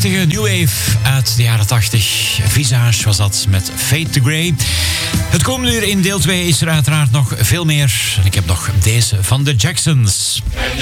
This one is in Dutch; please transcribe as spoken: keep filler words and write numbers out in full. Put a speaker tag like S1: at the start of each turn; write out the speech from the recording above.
S1: prachtige new wave uit de jaren tachtig. Visage was dat met Fade to Grey. Het komende uur in deel twee is er uiteraard nog veel meer. En ik heb nog deze van de Jacksons.
S2: And